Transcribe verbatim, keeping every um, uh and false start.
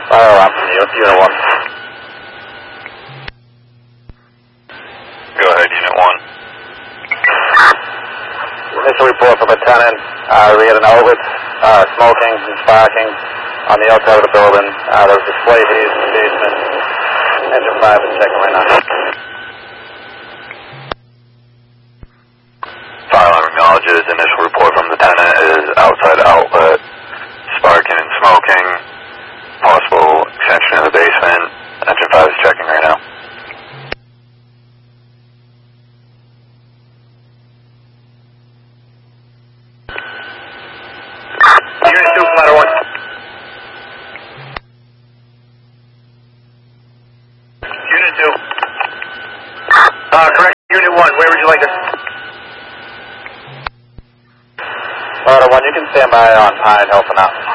Fire alarm from you, Unit one. Go ahead, Unit one. Initial report from a tenant. Uh, we had an outlet, uh, smoking and sparking on the outside of the building. Uh, there was display haze in the basement. Engine five is checking right now. Fire alarm acknowledges initial report from the tenant is outside outlet, sparking and smoking, possible extension in the basement. Engine five is checking right now. Unit two, ladder one. Unit two. Uh, correct, Unit one, where would you like us? Ladder one, you can stand by on Pine Hill for now.